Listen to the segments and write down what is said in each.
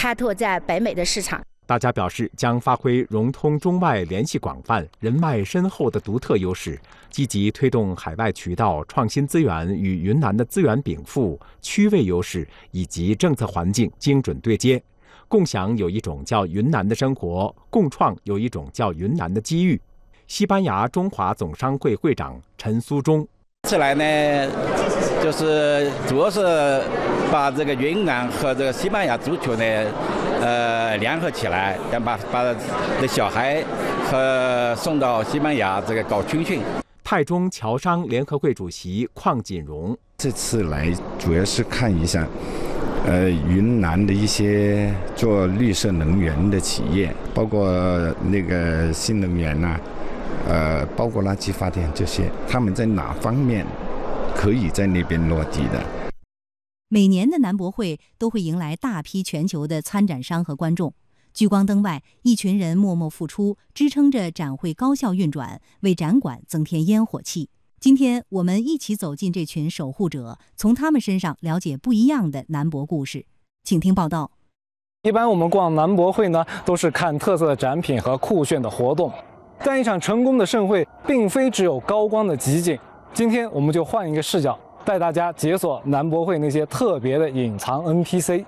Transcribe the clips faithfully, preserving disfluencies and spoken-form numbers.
开拓在北美的市场。 大家表示将发挥融通中外联系广泛、人脉深厚的独特优势，积极推动海外渠道、创新资源与云南的资源禀赋、区位优势以及政策环境精准对接，共享有一种叫云南的生活，共创有一种叫云南的机遇。西班牙中华总商会会长陈苏忠： 这次来呢，就是主要是把这个云南和这个西班牙足球呢，呃，联合起来，想把把这小孩和送到西班牙这个搞军训。 泰中侨商联合会主席邝锦荣： 这次来主要是看一下，呃，云南的一些做绿色能源的企业，包括那个新能源呐、啊，呃，包括垃圾发电这些，他们在哪方面可以在那边落地的？ 每年的南博会都会迎来大批全球的参展商和观众，聚光灯外，一群人默默付出，支撑着展会高效运转，为展馆增添烟火气。今天我们一起走进这群守护者，从他们身上了解不一样的南博故事。请听报道。 一般我们逛南博会呢，都是看特色的展品和酷炫的活动，但一场成功的盛会并非只有高光的集锦。今天我们就换一个视角，带大家解锁南博会那些特别的隐藏 N P C。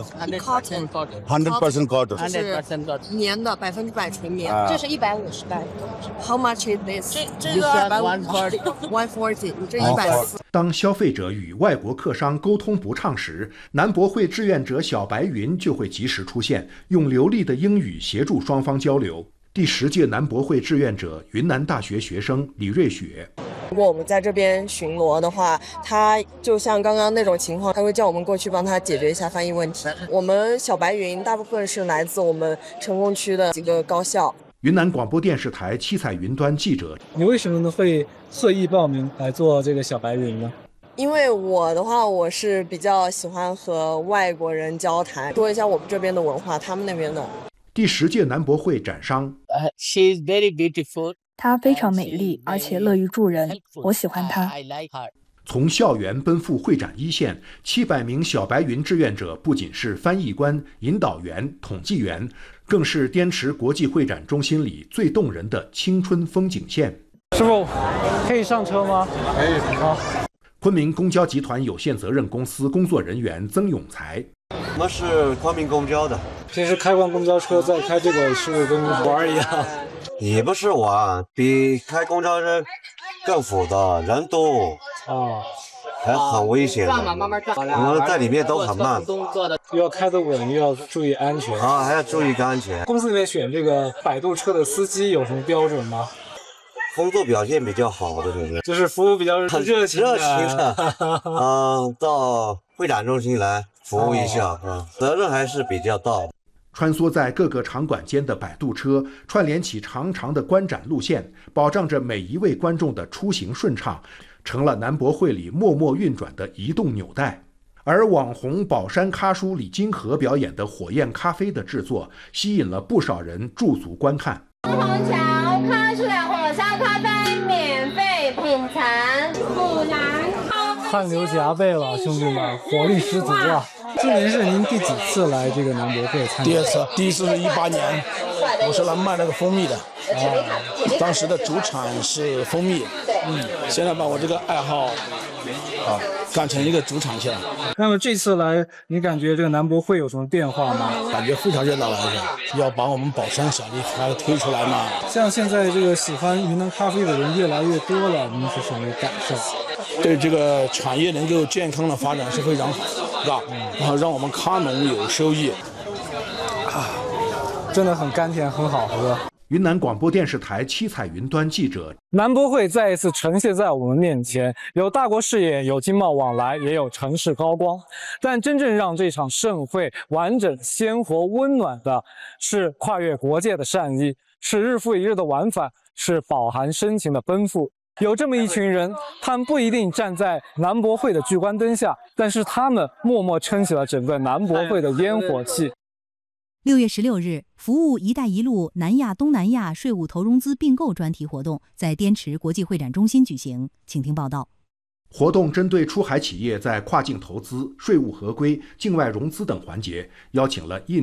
cotton hundred percent cotton， 是棉的，百分之百纯棉。 啊、 这是一百五十袋。How much is this？ 这这个二百五十 ，one forty， 这一百四。 当消费者与外国客商沟通不畅时，南博会志愿者小白云就会及时出现，用流利的英语协助双方交流。第十届南博会志愿者云南大学学生李瑞雪。 如果我们在这边巡逻的话，他就像刚刚那种情况，他会叫我们过去帮他解决一下翻译问题。我们小白云大部分是来自我们成功区的几个高校。 云南广播电视台七彩云端记者： 你为什么呢会特意报名来做这个小白云呢？ 因为我的话，我是比较喜欢和外国人交谈，说一下我们这边的文化，他们那边的。 第十届南博会展商。 Uh, she is very beautiful. 她非常美丽，而且乐于助人，我喜欢她。 从校园奔赴会展一线，七百名小白云志愿者不仅是翻译官、引导员、统计员，更是滇池国际会展中心里最动人的青春风景线。 师傅，可以上车吗？ 可以。 好。 昆明公交集团有限责任公司工作人员曾永才。 我们是昆明公交的， 平时开惯公交车，再开这个是跟玩一样。 也不是玩，比开公交车更复杂，人多啊， 还很危险的。我们在里面都很慢， 又要开得稳，又要注意安全啊，还要注意安全。 公司里面选这个摆渡车的司机有什么标准吗？ 工作表现比较好的，对不对？ 就是服务比较热情热情的，嗯，到会展中心来服务一下，啊，责任还是比较大的。 穿梭在各个场馆间的摆渡车，串联起长长的观展路线，保障着每一位观众的出行顺畅，成了南博会里默默运转的移动纽带。而网红宝山咖叔李金河表演的火焰咖啡的制作，吸引了不少人驻足观看。 红桥咖式火烧咖啡免费品尝，普南汗流浃背了，兄弟们，火力十足啊！今年是您第几次来这个南博会参加？ 第二次，第一次是一八年，我是来卖那个蜂蜜的，啊，当时的主产是蜂蜜，嗯，现在把我这个爱好啊干成一个主产线。 那么这次来，你感觉这个南博会有什么变化吗？ 感觉非常热闹了，要把我们宝山小地牌推出来嘛。 像现在这个喜欢云南咖啡的人越来越多了，您是什么感受？ 对这个产业能够健康的发展是非常好，是吧？然后让我们咖农有收益， 啊，真的很甘甜，很好喝。 云南广播电视台七彩云端记者： 南博会再一次呈现在我们面前，有大国视野，有经贸往来，也有城市高光。但真正让这场盛会完整、鲜活、温暖的，是跨越国界的善意，是日复一日的往返，是饱含深情的奔赴。有这么一群人，他们不一定站在南博会的聚光灯下，但是他们默默撑起了整个南博会的烟火气。 六月十六日，服务“一带一路”南亚东南亚税务投融资并购专题活动在滇池国际会展中心举行，请听报道。 活动针对出海企业在跨境投资、税务合规、境外融资等环节，邀请了印